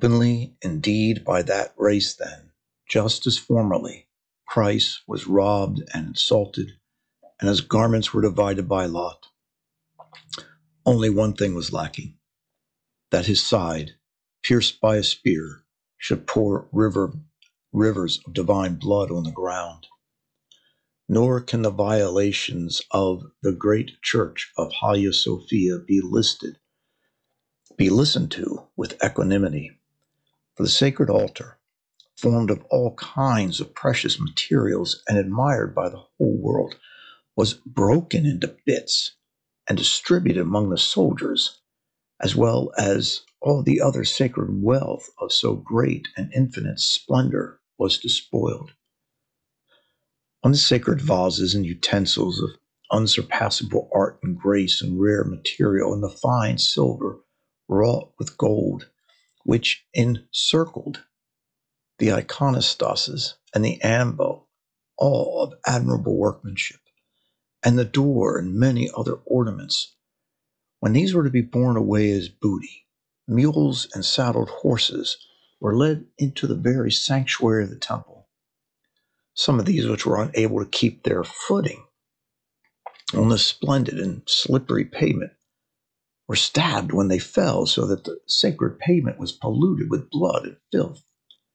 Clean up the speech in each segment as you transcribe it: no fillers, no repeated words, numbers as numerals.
Openly, indeed, by that race then, just as formerly, Christ was robbed and insulted, and his garments were divided by lot. Only one thing was lacking, that his side, pierced by a spear, should pour rivers of divine blood on the ground. Nor can the violations of the great church of Hagia Sophia be listened to with equanimity. For the sacred altar, formed of all kinds of precious materials and admired by the whole world, was broken into bits and distributed among the soldiers, as well as all the other sacred wealth of so great and infinite splendor was despoiled. On the sacred vases and utensils of unsurpassable art and grace and rare material, and the fine silver wrought with gold, which encircled the iconostases and the anvil, all of admirable workmanship, and the door and many other ornaments. When these were to be borne away as booty, mules and saddled horses were led into the very sanctuary of the temple. Some of these which were unable to keep their footing on the splendid and slippery pavement were stabbed when they fell, so that the sacred pavement was polluted with blood and filth.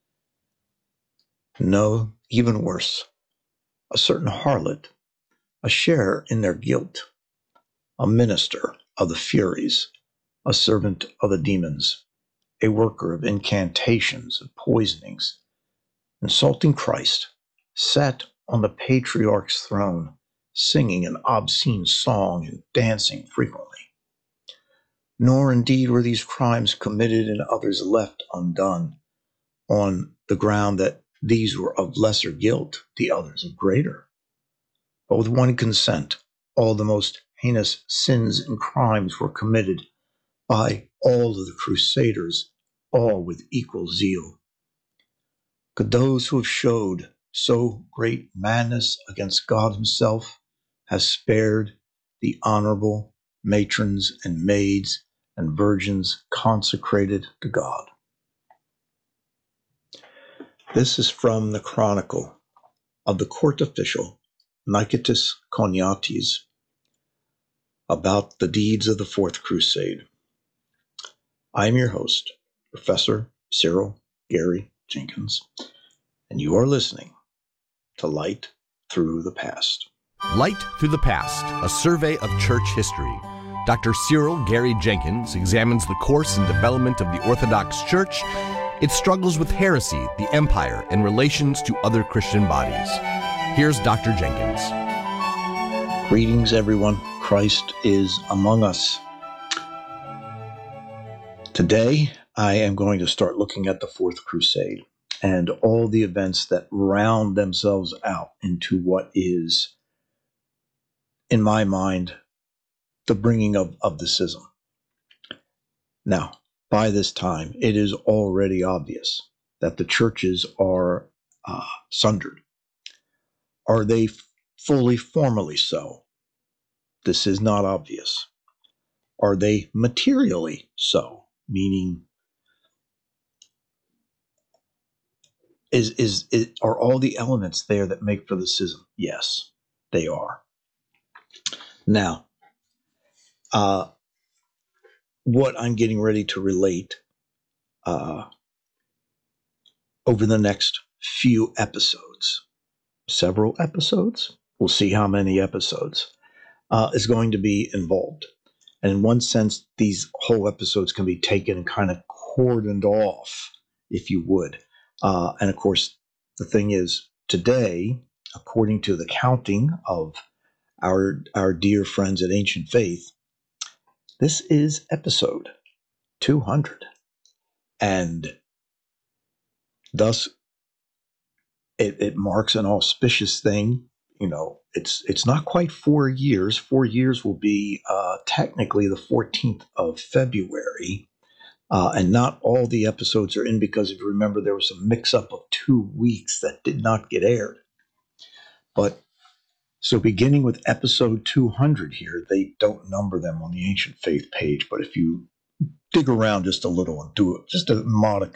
No, even worse, a certain harlot, a sharer in their guilt, a minister of the Furies, a servant of the demons, a worker of incantations and poisonings, insulting Christ, sat on the patriarch's throne, singing an obscene song and dancing frequently. Nor indeed were these crimes committed and others left undone, on the ground that these were of lesser guilt, the others of greater. But with one consent, all the most heinous sins and crimes were committed by all of the crusaders, all with equal zeal. Could those who have showed so great madness against God himself have spared the honorable matrons and maids and virgins consecrated to God? This is from the chronicle of the court official Nicetas Choniates about the deeds of the Fourth Crusade. I am your host, Professor Cyril Gary Jenkins, and you are listening to Light Through the Past. Light Through the Past, a survey of church history. Dr. Cyril Gary Jenkins examines the course and development of the Orthodox Church, its struggles with heresy, the empire, and relations to other Christian bodies. Here's Dr. Jenkins. Greetings, everyone. Christ is among us. Today, I am going to start looking at the Fourth Crusade and all the events that round themselves out into what is, in my mind, the bringing of the schism. Now, by this time, it is already obvious that the churches are sundered. Are they fully formally so? This is not obvious. Are they materially so? Meaning, are all the elements there that make for the schism? Yes, they are. Now, what I'm getting ready to relate over the next few episodes, several episodes, we'll see how many episodes, is going to be involved. And in one sense, these whole episodes can be taken and kind of cordoned off, if you would. And of course, the thing is, today, according to the counting of our dear friends at Ancient Faith, this is episode 200. And thus, it marks an auspicious thing. You know, it's not quite 4 years. 4 years will be technically the 14th of February. And not all the episodes are in because, if you remember, there was a mix-up of 2 weeks that did not get aired. But so beginning with episode 200 here, they don't number them on the Ancient Faith page. But if you dig around just a little and do just a